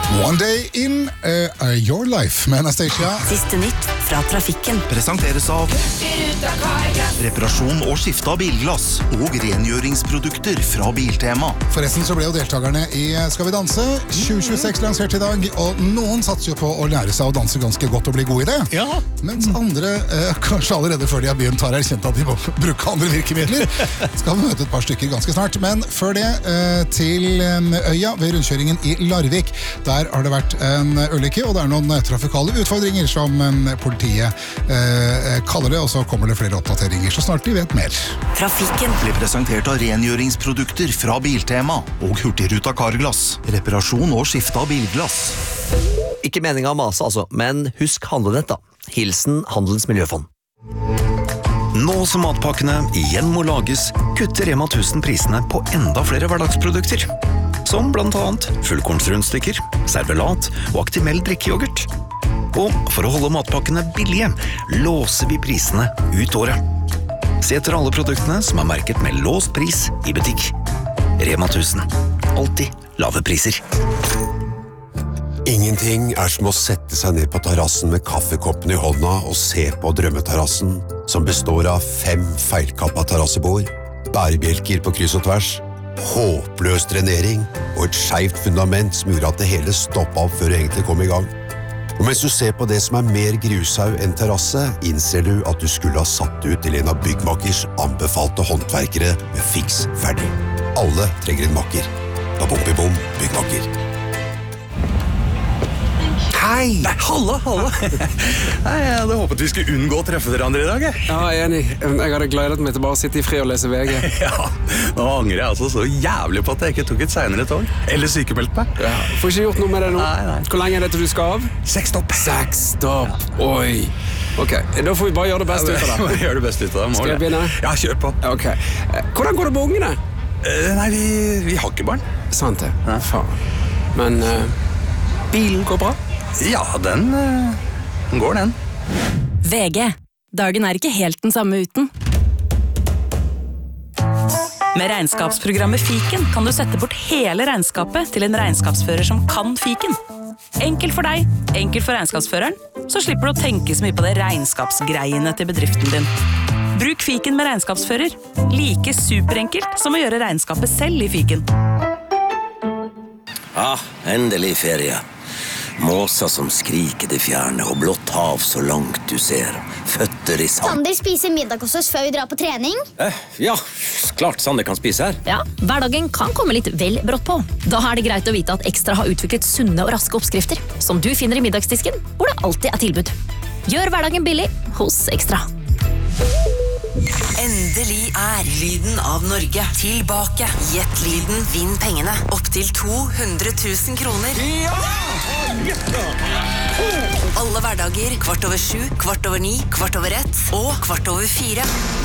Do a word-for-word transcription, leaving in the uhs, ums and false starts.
One Day in uh, Your Life med Anastasia. Siste nytt fra trafikken. Presenteres av reparasjon og skifte av bilglass og rengjøringsprodukter fra Biltema. Forresten så ble jo deltakerne i Skal vi danse tjue tjueseks lansert i dag, og noen satser jo på å lære seg å danse ganske godt og bli god i det. Ja. Mens andre, eh, kanskje allerede før de har begynt, har erkjent at de må bruke andre virkemidler. Skal vi møte et par stykker ganske snart. Men før det, eh, til øya ved rundkjøringen i Larvik. Der har det vært en ulykke, og det er noen trafikale utfordringer som politiet eh, kaller det, og så kommer det flere oppdateringer så snart de vet mer. Trafikken Ble presentert av rengjøringsprodukter fra Biltema og Hurtigruta Carglass. Reparasjon og skifte av bilglass. Ikke meningen å mase altså, men husk handlenett da. Hilsen Handelens Miljøfond. Nå som matpakkene igjen må lages, kutter Rema tusen prisene på enda flere hverdagsprodukter. Som blant annet fullkornsrundstykker, servelat og Actimel drikkejoghurt. Og for å holde matpakkene billige, låser vi prisene ut året. Se etter alle produktene som er merket med låst pris i butikk. Rema tusen. Alltid lave priser. Ingenting er som å sette seg ned på terrassen med kaffekoppen i hånda og se på drømmeterrassen, som består av fem feilkappa terrassebord, bærebjelker på kryss og tvers, håpløs drenering og et skjevt fundament som gjorde at det hele stoppet opp før det egentlig kom i gang. Og mens du ser på det som er mer grushaug enn terrasse, innser du at du skulle ha satt ut til en av byggmakers anbefalte håndverkere med fiks ferdig. Alle trenger en makker. Babom-bibom, byggmaker. Hei! Nei, halla, halla! Nei, jeg hadde håpet vi skulle unngå å treffe hverandre i dag, jeg. Ja, jeg er enig. Jeg hadde gledet meg til bare å sitte i fri og lese V G. Ja, nå angrer jeg altså så jævlig på at jeg ikke tok et senere tog. Eller sykemeldt meg. Ja, får ikke gjort noe med det nå. Nei, nei. Hvor lenge er det til du skal av? Seks stopp. Seks stopp. Ja. Oi. Ok, da får vi bare gjøre det beste ut av det. Ja, vi gjør det beste ut av det. Skal jeg begynne? Ja, kjør på. Ok. Hvordan går det med ungene? Uh, nei, vi, vi har ikke barn. Sant det. Ja. Faen. Men uh, bilen går bra? Ja, den, den går den. V G. Dagen er ikke helt den samme uten. Med regnskapsprogrammet Fiken kan du sette bort hele regnskapet til en regnskapsfører som kan Fiken. Enkelt for deg, enkelt for regnskapsføreren, så slipper du å tenke så mye på det regnskapsgreiene til bedriften din. Bruk Fiken med regnskapsfører. Like superenkelt som å gjøre regnskapet selv i Fiken. Ah, endelig ferie. Måser som skriker det fjerne, og blått hav så langt du ser. Føtter i sand. Sander spiser middag hos oss før vi drar på trening. Eh, ja, klart Sander kan spise her. Ja, hverdagen kan komme litt vel brått på. Da er det greit å vite at Ekstra har utviklet sunne og raske oppskrifter, som du finner i middagsdisken, hvor det alltid er tilbud. Gjør hverdagen billig hos Ekstra. Endelig er lyden av Norge tilbake. Gjett lyden, vinn pengene. Opp til to hundre tusen kroner. Alle hverdager, kvart over sju, kvart over ni, kvart over ett og kvart over fire.